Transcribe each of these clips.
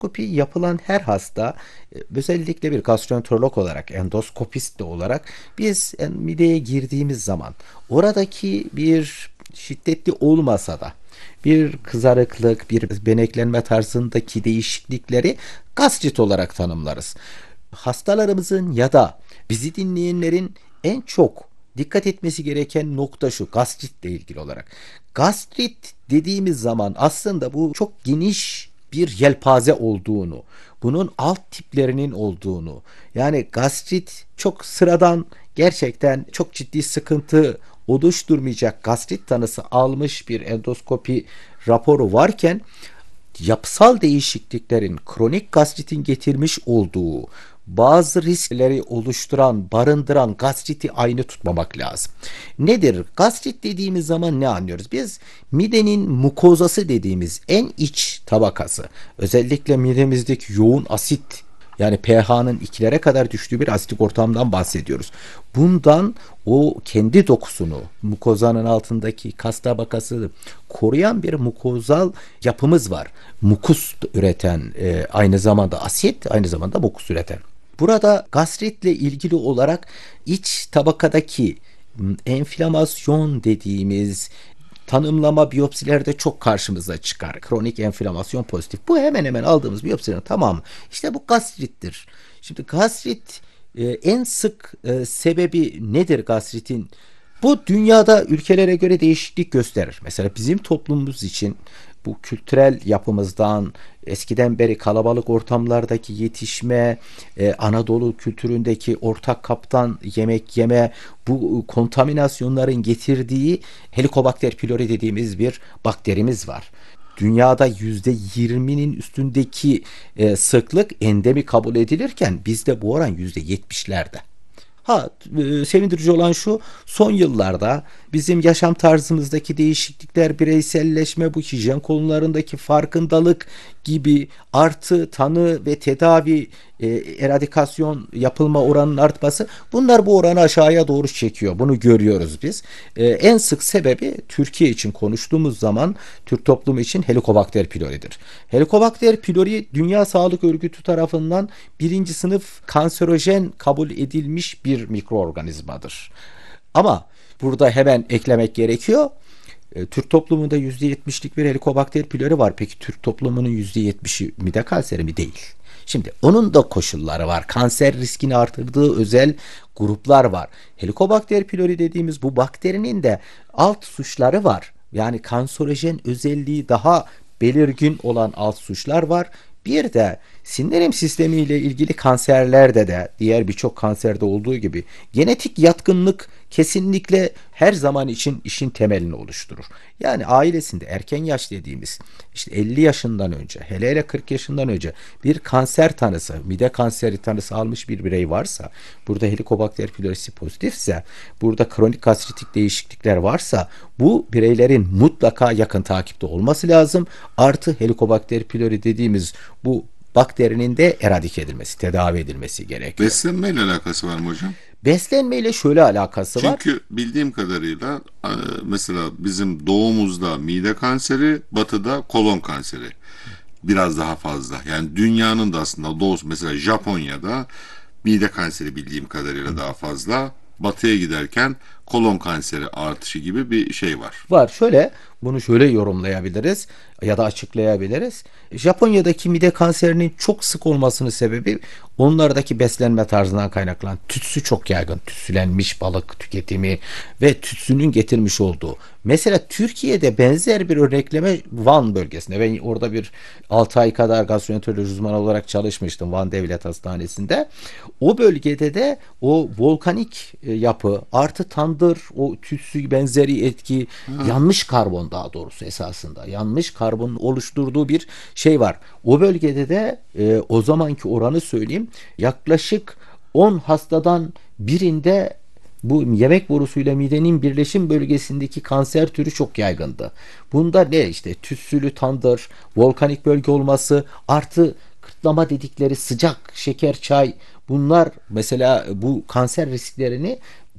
Endoskopi yapılan her hasta, özellikle bir gastroenterolog olarak, endoskopist de olarak biz mideye girdiğimiz zaman oradaki bir şiddetli olmasa da bir kızarıklık, bir beneklenme tarzındaki değişiklikleri gastrit olarak tanımlarız. Hastalarımızın ya da bizi dinleyenlerin en çok dikkat etmesi gereken nokta şu, gastritle ilgili olarak. Gastrit dediğimiz zaman aslında bu çok geniş bir yelpaze olduğunu, bunun alt tiplerinin olduğunu, yani gastrit çok sıradan, gerçekten çok ciddi sıkıntı oluşturmayacak gastrit tanısı almış bir endoskopi raporu varken, yapısal değişikliklerin kronik gastritin getirmiş olduğu bazı riskleri oluşturan, barındıran gastriti aynı tutmamak lazım. Nedir? Gastrit dediğimiz zaman ne anlıyoruz? Biz midenin mukozası dediğimiz en iç tabakası, özellikle midemizdeki yoğun asit, yani pH'nın 2'lere kadar düştüğü bir asitik ortamdan bahsediyoruz. Bundan o kendi dokusunu, mukozanın altındaki kas tabakası koruyan bir mukozal yapımız var. Mukus üreten, aynı zamanda asit, aynı zamanda mukus üreten. Burada gastritle ilgili olarak iç tabakadaki enflamasyon dediğimiz tanımlama biyopsilerde çok karşımıza çıkar. Kronik enflamasyon pozitif. Bu hemen hemen aldığımız biyopsilerin tamamı. İşte bu gastrittir. Şimdi gastrit en sık sebebi nedir gastritin? Bu dünyada ülkelere göre değişiklik gösterir. Mesela bizim toplumumuz için bu kültürel yapımızdan, eskiden beri kalabalık ortamlardaki yetişme, Anadolu kültüründeki ortak kaptan yemek yeme, bu kontaminasyonların getirdiği Helicobacter pylori dediğimiz bir bakterimiz var. Dünyada %20'nin üstündeki sıklık endemi kabul edilirken bizde bu oran %70'lerde. Sevindirici olan şu, son yıllarda bizim yaşam tarzımızdaki değişiklikler, bireyselleşme, bu hijyen konularındaki farkındalık gibi, artı tanı ve tedavi, eradikasyon yapılma oranının artması, bunlar bu oranı aşağıya doğru çekiyor. Bunu görüyoruz biz. En sık sebebi, Türkiye için konuştuğumuz zaman, Türk toplumu için Helicobacter pylori'dir. Helicobacter pylori Dünya Sağlık Örgütü tarafından birinci sınıf kanserojen kabul edilmiş bir mikroorganizmadır. Ama burada hemen eklemek gerekiyor. Türk toplumunda %70'lik bir Helicobacter pylori var. Peki Türk toplumunun %70'i mide kanseri mi? Değil. Şimdi onun da koşulları var. Kanser riskini artırdığı özel gruplar var. Helicobacter pylori dediğimiz bu bakterinin de alt suçları var. Yani kanserojen özelliği daha belirgin olan alt suçlar var. Bir de sindirim sistemiyle ilgili kanserlerde de, diğer birçok kanserde olduğu gibi, genetik yatkınlık kesinlikle her zaman için işin temelini oluşturur. Yani ailesinde erken yaş dediğimiz, işte 50 yaşından önce, hele hele 40 yaşından önce bir kanser tanısı, mide kanseri tanısı almış bir birey varsa, burada Helicobacter pylorisi pozitifse, burada kronik gastritik değişiklikler varsa, bu bireylerin mutlaka yakın takipte olması lazım. Artı Helicobacter pylori dediğimiz bu bakterinin de eradike edilmesi, tedavi edilmesi gerekiyor. Beslenmeyle alakası var mı hocam? Beslenmeyle şöyle alakası var. Çünkü bildiğim kadarıyla mesela bizim doğumuzda mide kanseri, batıda kolon kanseri biraz daha fazla. Yani dünyanın da aslında doğusu, mesela Japonya'da mide kanseri bildiğim kadarıyla daha fazla. Batıya giderken kolon kanseri artışı gibi bir şey var. Var. Şöyle, bunu şöyle yorumlayabiliriz ya da açıklayabiliriz. Japonya'daki mide kanserinin çok sık olmasının sebebi onlardaki beslenme tarzından kaynaklanan tütsü çok yaygın. Tütsülenmiş balık tüketimi ve tütsünün getirmiş olduğu. Mesela Türkiye'de benzer bir örnekleme Van bölgesinde. Ben orada bir 6 ay kadar gastroenteroloji uzmanı olarak çalışmıştım Van Devlet Hastanesi'nde. O bölgede de o volkanik yapı artı tandır, o tütsü benzeri etki, yanmış karbon, daha doğrusu esasında yanmış karbonun oluşturduğu bir şey var. O bölgede de o zamanki oranı söyleyeyim, yaklaşık 10 hastadan birinde bu yemek borusuyla midenin birleşim bölgesindeki kanser türü çok yaygındı. Bunda ne, işte tütsülü tandır, volkanik bölge olması, artı kıtlama dedikleri sıcak şeker çay, bunlar mesela bu kanser risklerini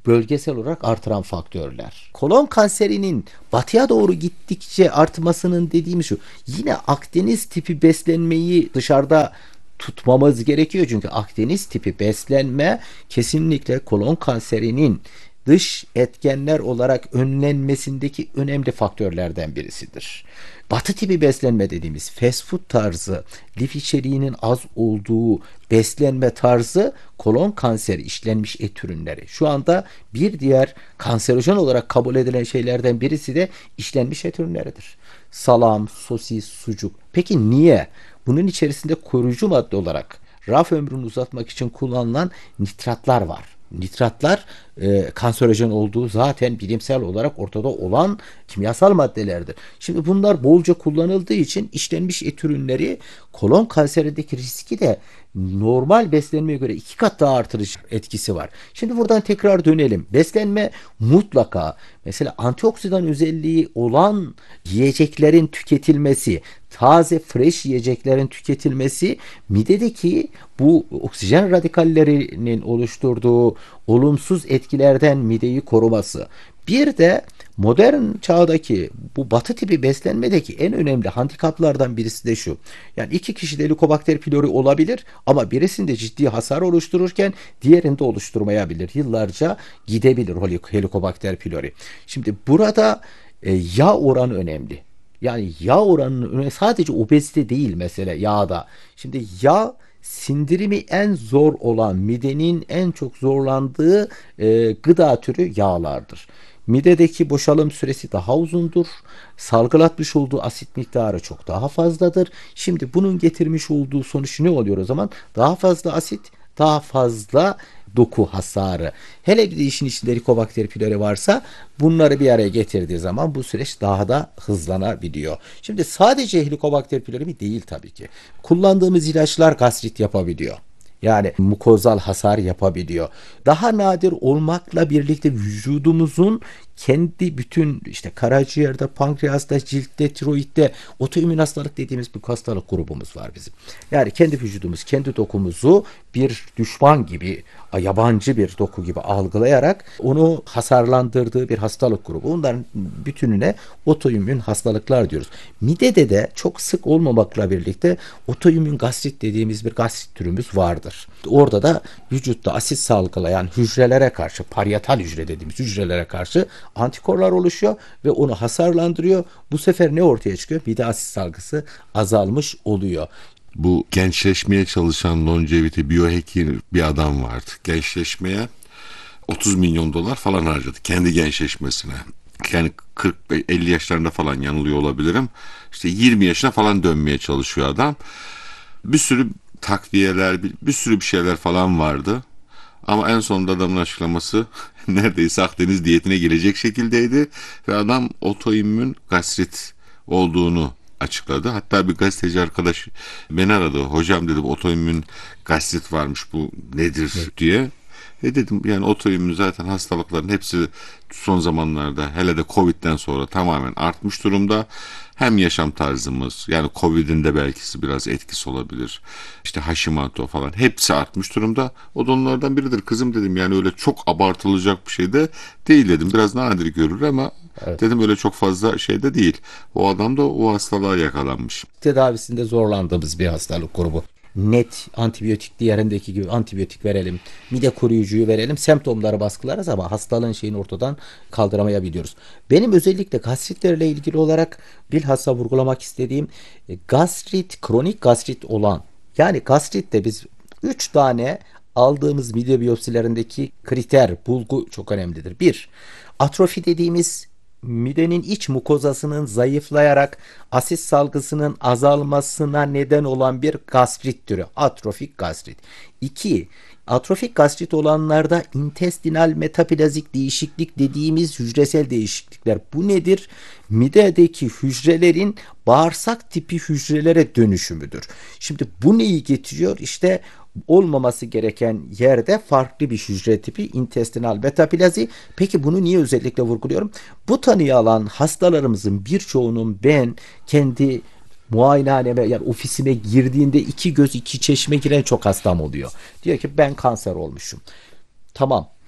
bölgesel olarak artıran faktörler. Kolon kanserinin batıya doğru gittikçe artmasının dediğimiz şu. Yine Akdeniz tipi beslenmeyi dışarıda tutmamız gerekiyor. Çünkü Akdeniz tipi beslenme kesinlikle kolon kanserinin dış etkenler olarak önlenmesindeki önemli faktörlerden birisidir. Batı tipi beslenme dediğimiz fast food tarzı, lif içeriğinin az olduğu beslenme tarzı kolon kanseri, işlenmiş et ürünleri. Şu anda bir diğer kanserojen olarak kabul edilen şeylerden birisi de işlenmiş et ürünleridir. Salam, sosis, sucuk. Peki niye? Bunun içerisinde koruyucu madde olarak raf ömrünü uzatmak için kullanılan nitratlar var. Nitratlar kanserojen olduğu zaten bilimsel olarak ortada olan kimyasal maddelerdir. Şimdi bunlar bolca kullanıldığı için işlenmiş et ürünleri kolon kanserindeki riski de normal beslenmeye göre 2 kat daha artırıcı etkisi var. Şimdi buradan tekrar dönelim. Beslenme mutlaka mesela antioksidan özelliği olan yiyeceklerin tüketilmesi, taze fresh yiyeceklerin tüketilmesi midedeki bu oksijen radikallerinin oluşturduğu olumsuz etkilerden mideyi koruması. Bir de modern çağdaki bu batı tipi beslenmedeki en önemli handikaplardan birisi de şu. Yani 2 kişide Helicobacter pylori olabilir ama birisinde ciddi hasar oluştururken diğerinde oluşturmayabilir. Yıllarca gidebilir Helicobacter pylori. Şimdi burada yağ oranı önemli. Yani yağ oranının önemli. Sadece obezite değil mesele yağda. Şimdi yağ sindirimi en zor olan, midenin en çok zorlandığı gıda türü yağlardır. Midedeki boşalım süresi daha uzundur. Salgılatmış olduğu asit miktarı çok daha fazladır. Şimdi bunun getirmiş olduğu sonuç ne oluyor o zaman? Daha fazla asit, daha fazla doku hasarı. Hele bir de işin içinde Helicobacter pylori varsa bunları bir araya getirdiği zaman bu süreç daha da hızlanabiliyor. Şimdi sadece Helicobacter pylori değil tabii ki. Kullandığımız ilaçlar gastrit yapabiliyor. Yani mukozal hasar yapabiliyor. Daha nadir olmakla birlikte vücudumuzun kendi bütün işte karaciğerde, pankreasta, ciltte, tiroidde otoimmün hastalık dediğimiz bir hastalık grubumuz var bizim. Yani kendi vücudumuz, kendi dokumuzu bir düşman gibi, yabancı bir doku gibi algılayarak onu hasarlandırdığı bir hastalık grubu. Onların bütününe otoimmün hastalıklar diyoruz. Midede de çok sık olmamakla birlikte otoimmün gastrit dediğimiz bir gastrit türümüz vardır. Orada da vücutta asit salgılayan hücrelere karşı, parietal hücre dediğimiz hücrelere karşı antikorlar oluşuyor ve onu hasarlandırıyor. Bu sefer ne ortaya çıkıyor? Mide asit salgısı azalmış oluyor. Bu gençleşmeye çalışan longevity biohacking bir adam vardı. Gençleşmeye 30 milyon dolar falan harcadı kendi gençleşmesine. Yani 40-50 yaşlarında falan yanılıyor olabilirim. İşte 20 yaşına falan dönmeye çalışıyor adam. Bir sürü takviyeler, bir sürü bir şeyler falan vardı. Ama en sonunda adamın açıklaması neredeyse Akdeniz diyetine gelecek şekildeydi. Ve adam otoimmün gastrit olduğunu açıkladı. Hatta bir gazeteci arkadaş beni aradı. Hocam dedim otoimmün gastrit varmış, bu nedir diye. Dedim yani otoimmün zaten hastalıkların hepsi son zamanlarda hele de Covid'den sonra tamamen artmış durumda. Hem yaşam tarzımız yani Covid'in de belki biraz etkisi olabilir. İşte Hashimoto falan hepsi artmış durumda. O da onlardan biridir. Kızım dedim yani öyle çok abartılacak bir şey de değil dedim. Biraz nadir görülür ama evet, dedim öyle çok fazla şey de değil. O adam da o hastalığa yakalanmış. Tedavisinde zorlandığımız bir hastalık grubu. Net antibiyotik diğerindeki gibi antibiyotik verelim, mide koruyucuyu verelim, semptomları baskılarız ama hastalığın şeyini ortadan kaldıramayabiliyoruz. Benim özellikle gastritlerle ilgili olarak bilhassa vurgulamak istediğim gastrit, kronik gastrit olan, yani gastritte biz 3 tane aldığımız mide biyopsilerindeki kriter, bulgu çok önemlidir. Bir, atrofi dediğimiz midenin iç mukozasının zayıflayarak asit salgısının azalmasına neden olan bir gastrit türü. Atrofik gastrit. 2. Atrofik gastrit olanlarda intestinal metaplazik değişiklik dediğimiz hücresel değişiklikler. Bu nedir? Midedeki hücrelerin bağırsak tipi hücrelere dönüşümüdür. Şimdi bu neyi getiriyor? İşte olmaması gereken yerde farklı bir hücre tipi intestinal metaplazi. Peki bunu niye özellikle vurguluyorum? Bu tanıyı alan hastalarımızın birçoğunun ben kendi muayenehaneme yani ofisime girdiğinde 2 göz 2 çeşme giren çok hastam oluyor. Diyor ki ben kanser olmuşum. Tamam.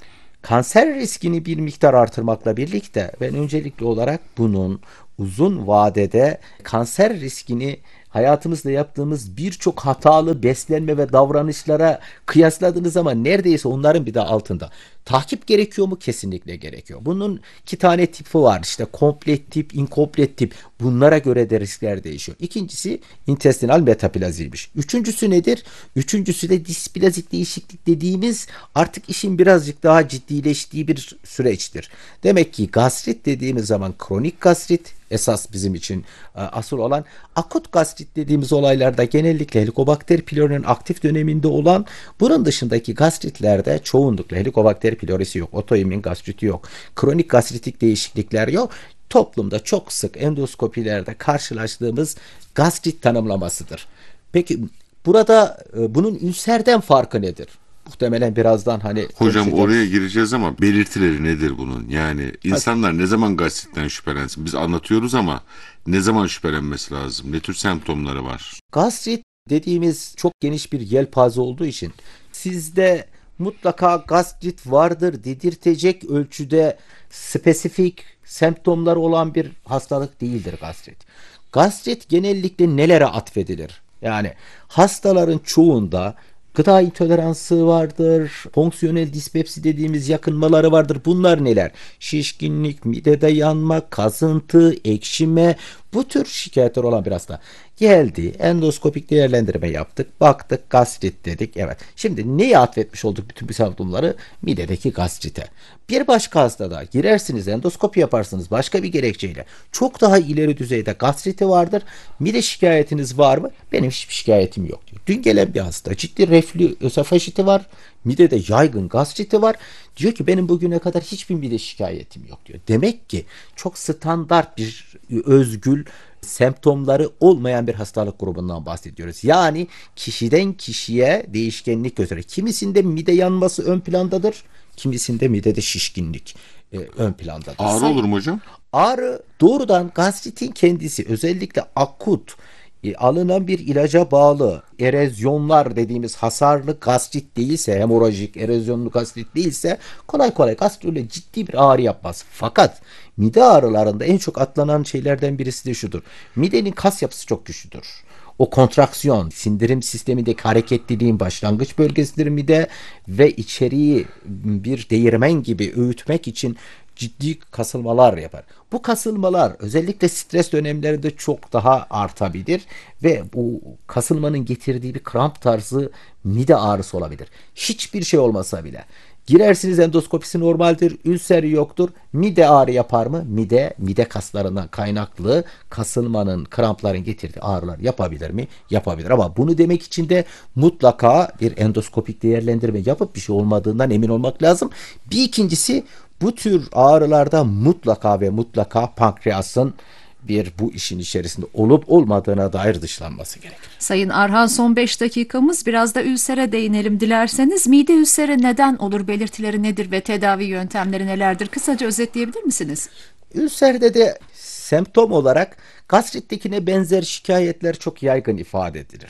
Kanser riskini bir miktar artırmakla birlikte ben öncelikli olarak bunun uzun vadede kanser riskini hayatımızda yaptığımız birçok hatalı beslenme ve davranışlara kıyasladığınız zaman neredeyse onların bir de altında. Takip gerekiyor mu? Kesinlikle gerekiyor. Bunun iki tane tipi var. İşte komplet tip, inkomplet tip. Bunlara göre de riskler değişiyor. İkincisi intestinal metaplaziymiş. Üçüncüsü nedir? Üçüncüsü de displazik değişiklik dediğimiz artık işin birazcık daha ciddileştiği bir süreçtir. Demek ki gastrit dediğimiz zaman kronik gastrit esas bizim için asıl olan, akut gastrit dediğimiz olaylarda genellikle Helicobacter pylori'nin aktif döneminde olan, bunun dışındaki gastritlerde çoğunlukla Helicobacter pylori'si yok, otoimmün gastriti yok, kronik gastritik değişiklikler yok. Toplumda çok sık endoskopilerde karşılaştığımız gastrit tanımlamasıdır. Peki burada bunun ülserden farkı nedir? Muhtemelen birazdan hani Hocam konuşacağız. oraya gireceğiz ama belirtileri nedir bunun? Yani insanlar ne zaman gastritten şüphelensin? Biz anlatıyoruz ama ne zaman şüphelenmesi lazım? Ne tür semptomları var? Gastrit dediğimiz çok geniş bir yelpaze olduğu için sizde mutlaka gastrit vardır dedirtecek ölçüde spesifik semptomlar olan bir hastalık değildir gastrit. Gastrit genellikle nelere atfedilir? Yani hastaların çoğunda gıda intoleransı vardır, fonksiyonel dispepsi dediğimiz yakınmaları vardır. Bunlar neler? Şişkinlik, midede yanma, kazıntı, ekşime, bu tür şikayetler olan bir hasta. Geldi, endoskopik değerlendirme yaptık, baktık gastrit dedik. Evet. Şimdi neye atfetmiş olduk bütün bu semptomları? Midedeki gastrite. Bir başka hastada girersiniz, endoskopi yaparsınız başka bir gerekçeyle. Çok daha ileri düzeyde gastriti vardır. Mide şikayetiniz var mı? Benim hiçbir şikayetim yok diyor. Dün gelen bir hasta ciddi reflü ösofajiti var. Midede yaygın gastriti var. Diyor ki benim bugüne kadar hiçbir mide şikayetim yok diyor. Demek ki çok standart bir özgül semptomları olmayan bir hastalık grubundan bahsediyoruz. Yani kişiden kişiye değişkenlik gösterir. Kimisinde mide yanması ön plandadır. Kimisinde midede şişkinlik ön plandadır. Ağrı olur mu hocam? Ağrı doğrudan gastritin kendisi, özellikle akut alınan bir ilaca bağlı erozyonlar dediğimiz hasarlı gastrit değilse, hemorajik erozyonlu gastrit değilse kolay kolay gastritle ciddi bir ağrı yapmaz. Fakat mide ağrılarında en çok atlanan şeylerden birisi de şudur. Midenin kas yapısı çok güçlüdür. O kontraksiyon, sindirim sistemindeki hareketliliğin başlangıç bölgesidir mide ve içeriği bir değirmen gibi öğütmek için ciddi kasılmalar yapar. Bu kasılmalar özellikle stres dönemlerinde çok daha artabilir ve bu kasılmanın getirdiği bir kramp tarzı mide ağrısı olabilir. Hiçbir şey olmasa bile. Girersiniz, endoskopisi normaldir, ülser yoktur. Mide ağrı yapar mı? Mide kaslarından kaynaklı kasılmanın, krampların getirdiği ağrılar yapabilir mi? Yapabilir, ama bunu demek için de mutlaka bir endoskopik değerlendirme yapıp bir şey olmadığından emin olmak lazım. Bir ikincisi, bu tür ağrılarda mutlaka ve mutlaka pankreasın bu işin içerisinde olup olmadığına dair dışlanması gerekir. Sayın Arhan, son 5 dakikamız, biraz da ülsere değinelim dilerseniz. Mide ülseri neden olur, belirtileri nedir ve tedavi yöntemleri nelerdir? Kısaca özetleyebilir misiniz? Ülserde de semptom olarak gastrittekine benzer şikayetler çok yaygın ifade edilir.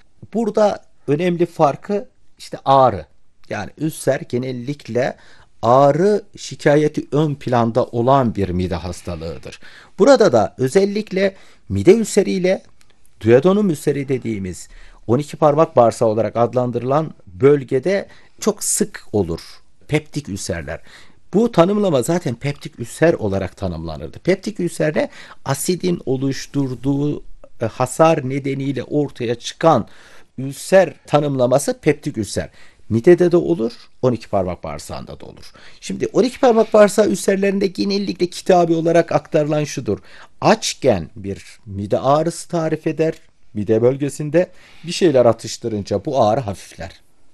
Burada önemli farkı işte ağrı. Yani ülser genellikle ağrı şikayeti ön planda olan bir mide hastalığıdır. Burada da özellikle mide ülseriyle duodenum ülseri dediğimiz 12 parmak bağırsağı olarak adlandırılan bölgede çok sık olur peptik ülserler. Bu tanımlama zaten peptik ülser olarak tanımlanırdı. Peptik ülserde asidin oluşturduğu hasar nedeniyle ortaya çıkan ülser tanımlaması peptik ülser. Midede de olur, 12 parmak bağırsağında da olur. Şimdi 12 parmak bağırsağı ülserlerinde genellikle kitabi olarak aktarılan şudur. Açken bir mide ağrısı tarif eder. Mide bölgesinde bir şeyler atıştırınca bu ağrı hafifler.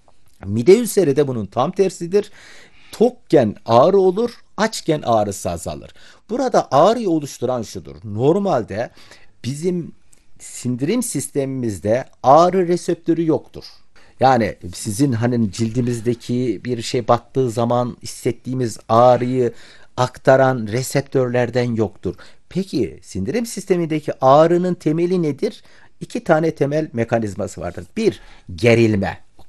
Mide ülseri de bunun tam tersidir. Tokken ağrı olur, açken ağrısı azalır. Burada ağrıyı oluşturan şudur. Normalde bizim sindirim sistemimizde ağrı reseptörü yoktur. Yani sizin hani cildimizdeki bir şey battığı zaman hissettiğimiz ağrıyı aktaran reseptörlerden yoktur. Peki sindirim sistemindeki ağrının temeli nedir? İki tane temel mekanizması vardır. Bir, gerilme.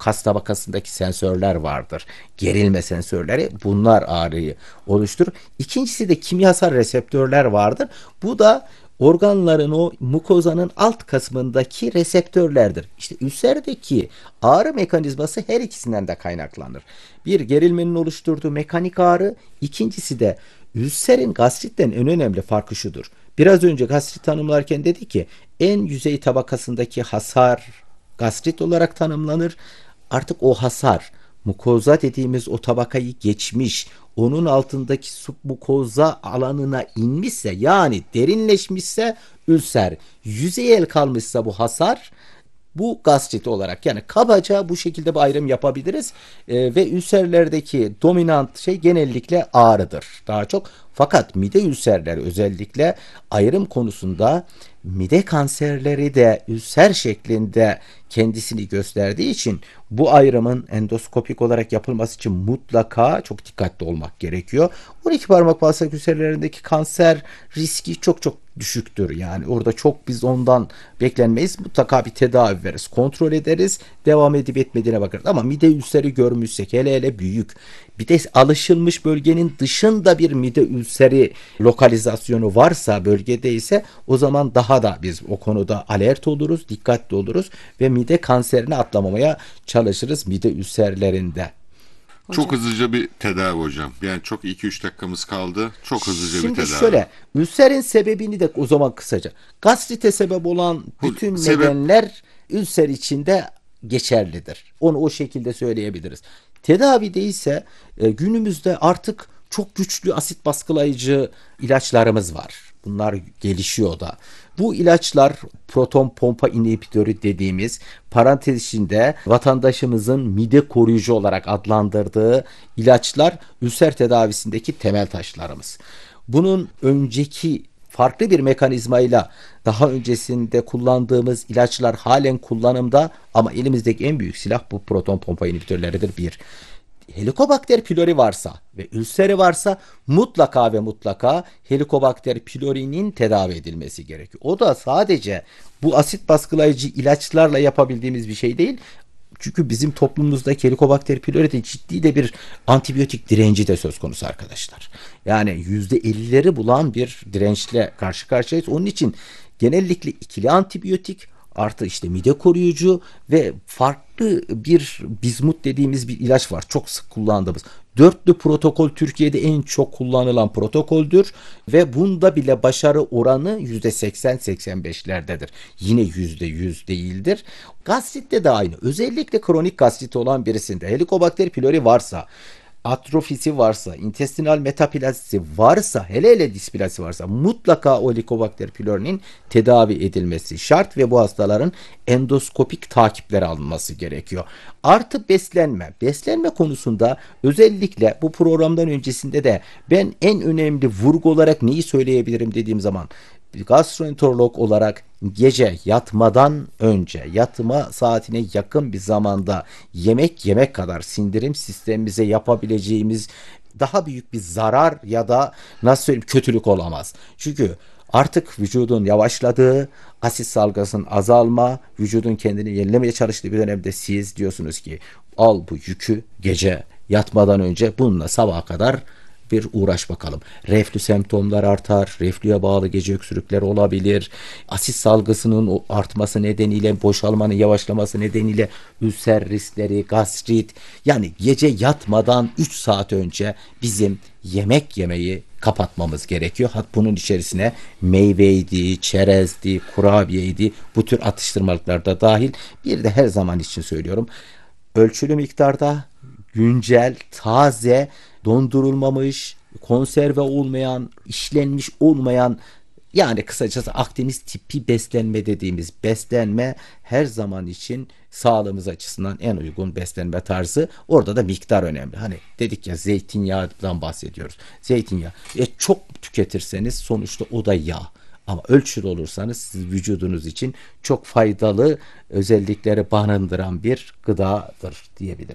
kas tabakasındaki sensörler vardır. Gerilme sensörleri, bunlar ağrıyı oluşturur. İkincisi de kimyasal reseptörler vardır. Bu da organların, o mukozanın alt kısmındaki reseptörlerdir. İşte ülserdeki ağrı mekanizması her ikisinden de kaynaklanır. Bir, gerilmenin oluşturduğu mekanik ağrı, ikincisi de ülserin gastritten en önemli farkı şudur. Biraz önce gastrit tanımlarken dedi ki en yüzey tabakasındaki hasar gastrit olarak tanımlanır. Artık o hasar mukoza dediğimiz o tabakayı geçmiş, onun altındaki submukoza alanına inmişse, yani derinleşmişse ülser, yüzeyel kalmışsa bu hasar, bu gastrit olarak, yani kabaca bu şekilde bir ayrım yapabiliriz. Ve ülserlerdeki dominant şey genellikle ağrıdır daha çok. Fakat mide ülserleri özellikle ayrım konusunda, mide kanserleri de ülser şeklinde kendisini gösterdiği için bu ayrımın endoskopik olarak yapılması için mutlaka çok dikkatli olmak gerekiyor. 12 parmak bağırsak ülserlerindeki kanser riski çok çok düşüktür. Yani orada çok biz ondan beklenmeyiz. Mutlaka bir tedavi veririz. Kontrol ederiz. Devam edip etmediğine bakarız. Ama mide ülseri görmüşsek, hele hele büyük, bir de alışılmış bölgenin dışında bir mide ülseri lokalizasyonu varsa, bölgede ise, o zaman daha da biz o konuda alert oluruz, dikkatli oluruz ve mide kanserini atlamamaya çalışırız mide ülserlerinde. Çok hızlıca bir tedavi hocam. Yani çok 2-3 dakikamız kaldı. Çok hızlıca bir Şimdi tedavi. şöyle, ülserin sebebini de o zaman kısaca. Gastrite sebep olan bütün nedenler ülser içinde geçerlidir. Onu o şekilde söyleyebiliriz. Tedavide ise günümüzde artık çok güçlü asit baskılayıcı ilaçlarımız var. Bunlar gelişiyor da. Bu ilaçlar proton pompa inhibitörü dediğimiz, parantez içinde vatandaşımızın mide koruyucu olarak adlandırdığı ilaçlar ülser tedavisindeki temel taşlarımız. Bunun önceki farklı bir mekanizmayla daha öncesinde kullandığımız ilaçlar halen kullanımda, ama elimizdeki en büyük silah bu proton pompa inhibitörleridir. Bir, Helicobacter pylori varsa ve ülseri varsa mutlaka ve mutlaka Helicobacter pylori'nin tedavi edilmesi gerekiyor. O da sadece bu asit baskılayıcı ilaçlarla yapabildiğimiz bir şey değil. Çünkü bizim toplumumuzdaki Helicobacter pylori'de ciddi de bir antibiyotik direnci de söz konusu arkadaşlar. Yani %50'leri bulan bir dirençle karşı karşıyayız. Onun için genellikle ikili antibiyotik artı işte mide koruyucu ve farklı bir bizmut dediğimiz bir ilaç var. Çok sık kullandığımız. Dörtlü protokol Türkiye'de en çok kullanılan protokoldür ve bunda bile başarı oranı %80-85'lerdedir. Yine %100 değildir. Gastritte de aynı. Özellikle kronik gastrit olan birisinde Helicobacter pylori varsa, atrofisi varsa, intestinal metaplasisi varsa, hele hele displasi varsa mutlaka o Helicobacter pylori'nin tedavi edilmesi şart ve bu hastaların endoskopik takipleri alınması gerekiyor. Artı beslenme. Beslenme konusunda özellikle bu programdan öncesinde de ben en önemli vurgu olarak neyi söyleyebilirim dediğim zaman, gastroenterolog olarak gece yatmadan önce, yatma saatine yakın bir zamanda yemek yemek kadar sindirim sistemimize yapabileceğimiz daha büyük bir zarar ya da nasıl söyleyeyim kötülük olamaz. Çünkü artık vücudun yavaşladığı, asit salgısının azalma, vücudun kendini yenilemeye çalıştığı bir dönemde siz diyorsunuz ki al bu yükü, gece yatmadan önce bununla sabaha kadar bir uğraş bakalım. Reflü semptomlar artar, reflüye bağlı gece öksürükleri olabilir, asit salgısının artması nedeniyle, boşalmanın yavaşlaması nedeniyle ülser riskleri, gastrit, yani gece yatmadan 3 saat önce bizim yemek yemeyi kapatmamız gerekiyor. Hatta bunun içerisine meyveydi, çerezdi, kurabiyeydi, bu tür atıştırmalıklar da dahil. Bir de her zaman için söylüyorum, ölçülü miktarda, güncel, taze, dondurulmamış, konserve olmayan, işlenmiş olmayan, yani kısacası Akdeniz tipi beslenme dediğimiz beslenme her zaman için sağlığımız açısından en uygun beslenme tarzı. Orada da miktar önemli. Hani dedik ya, zeytinyağından bahsediyoruz. Zeytinyağı. Çok tüketirseniz sonuçta o da yağ. Ama ölçülü olursanız siz vücudunuz için çok faydalı özellikleri barındıran bir gıdadır diyebiliriz.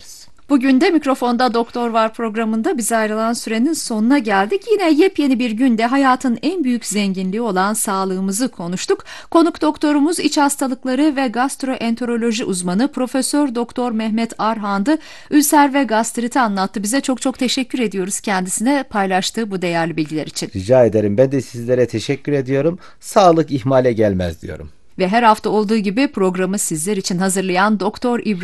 Bugün de Mikrofonda Doktor Var programında biz ayrılan sürenin sonuna geldik. Yine yepyeni bir günde hayatın en büyük zenginliği olan sağlığımızı konuştuk. Konuk doktorumuz iç hastalıkları ve gastroenteroloji uzmanı Profesör Doktor Mehmet Arhan'dı. Ülser ve gastriti anlattı bize. Çok çok teşekkür ediyoruz kendisine paylaştığı bu değerli bilgiler için. Rica ederim. Ben de sizlere teşekkür ediyorum. Sağlık ihmale gelmez diyorum. Ve her hafta olduğu gibi programı sizler için hazırlayan Doktor İbrahim